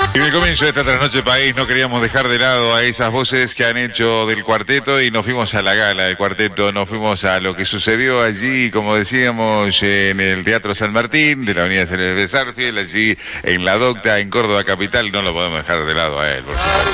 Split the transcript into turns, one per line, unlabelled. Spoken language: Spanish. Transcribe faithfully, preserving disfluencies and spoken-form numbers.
En el comienzo de esta trasnoche país no queríamos dejar de lado a esas voces que han hecho del cuarteto y nos fuimos a la gala del cuarteto, nos fuimos a lo que sucedió allí, como decíamos, en el Teatro San Martín, de la Avenida Celedonio Sarfield, allí en La Docta, en Córdoba Capital. No lo podemos dejar de lado a él, por supuesto.